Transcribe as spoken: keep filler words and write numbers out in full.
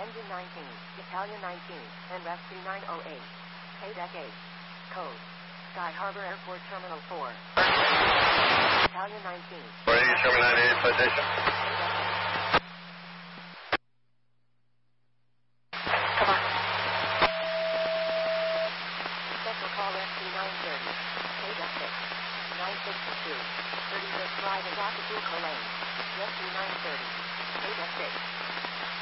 Engine nineteen, Italian nineteen, and Rescue nine oh eight. K-Deck eight. Code. Sky Harbor Airport Terminal four. Italian nineteen. four eighty, Sherman ninety-eight, citation. Come on. Special call Rescue nine thirty. K-Deck six. nine sixty-two. thirty-six Drive and Acapulco Lane. Rescue nine thirty. K-Deck six.